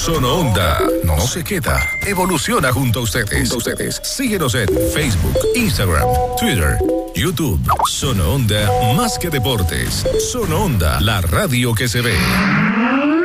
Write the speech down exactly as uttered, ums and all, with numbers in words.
Sono Onda no se queda, evoluciona junto a ustedes. Junto a ustedes. Síguenos en Facebook, Instagram, Twitter, YouTube. Sono Onda más que deportes. Sono Onda, la radio que se ve.